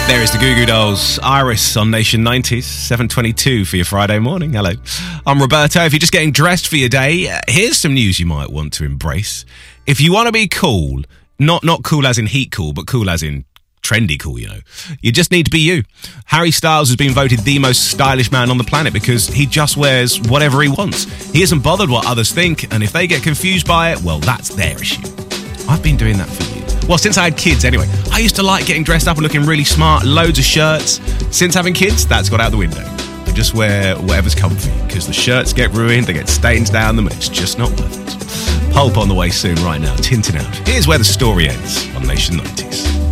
There is the Goo Goo Dolls, Iris on Nation 90s, 7:22 for your Friday morning. Hello, I'm Roberto. If you're just getting dressed for your day, here's some news you might want to embrace. If you want to be cool, not cool as in heat cool, but cool as in trendy cool, you just need to be you. Harry Styles has been voted the most stylish man on the planet because he just wears whatever he wants. He isn't bothered what others think, and if they get confused by it, well, that's their issue. I've been doing that for years. Well, since I had kids anyway. I used to like getting dressed up and looking really smart, loads of shirts. Since having kids, that's got out the window. I just wear whatever's comfy, because the shirts get ruined, they get stains down them, and it's just not worth it. Pulp on the way soon right now, tinting out. Here's where the story ends on Nation 90s.